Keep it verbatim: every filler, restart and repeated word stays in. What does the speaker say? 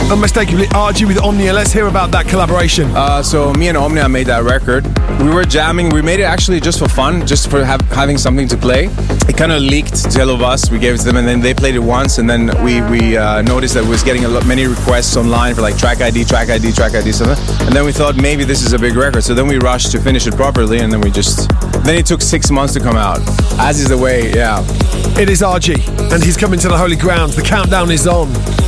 unmistakably R G with Omnia. Let's hear about that collaboration. Uh, so me and Omnia made that record. We were jamming. We made it actually just for fun, just for have, having something to play. It kind of leaked to Hello Bus. We gave it to them, and then they played it once, and then we we uh, noticed that we was getting a lot, many requests online for like track I D, track I D, track I D, something. And then we thought maybe this is a big record. So then we rushed to finish it properly, and then we just. Then it took six months to come out. As is the way, yeah. It is R G, and he's coming to the holy ground. The countdown is on.